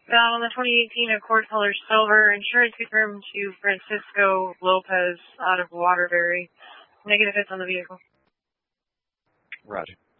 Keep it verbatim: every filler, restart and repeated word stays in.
Found on the twenty eighteen Accord color silver, insurance confirmed to Francisco Lopez out of Waterbury. Negative hits on the vehicle. Roger.